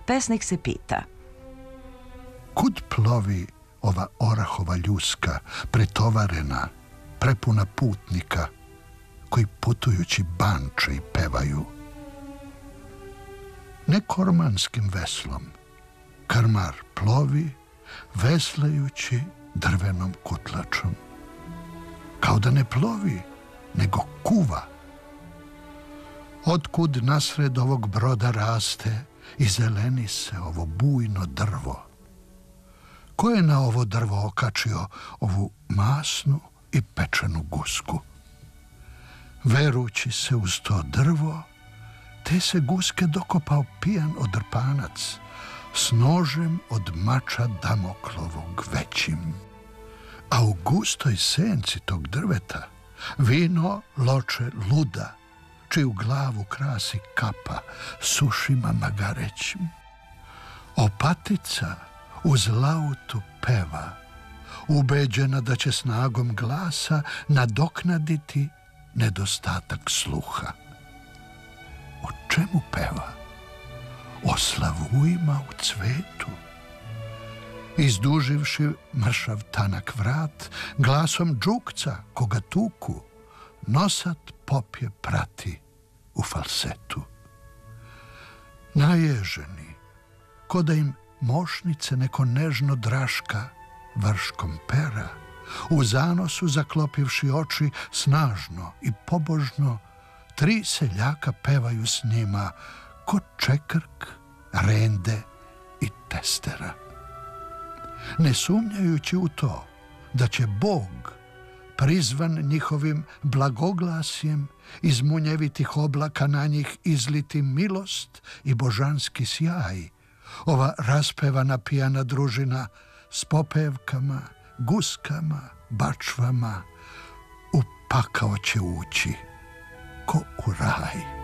pesnik se pita: kud plovi ova orahova ljuska, pretovarena, prepuna putnika, koji putujući banče i pevaju? Ne kormanskim veslom, krmar plovi, veslajući drvenom kutlačom. Kao da ne plovi, nego kuva. Otkud nasred ovog broda raste i zeleni se ovo bujno drvo? Ko je na ovo drvo okačio ovu masnu i pečenu gusku? Verući se uz to drvo, te se guske dokopao pijan odrpanac s nožem od mača Damoklovog većim. A u gustoj senci tog drveta vino loče luda, čiju glavu krasi kapa s ušima magarećim. Opatica uz lautu peva, ubeđena da će snagom glasa nadoknaditi nedostatak sluha. O čemu peva? O slavujima u cvetu. Izduživši mršav tanak vrat, glasom džukca koga tuku, nosat popje prati u falsetu. Naježeni, ko da im mošnice neko nežno draška vrškom pera, u zanosu zaklopivši oči snažno i pobožno, 3 seljaka pevaju s njima ko čekrk, rende i testera. Ne sumnjajući u to da će Bog, prizvan njihovim blagoglasjem, iz munjevitih oblaka na njih izliti milost i božanski sjaj, ova raspevana pijana družina s popevkama, guskama, bačvama u pakao će ući ko u raj.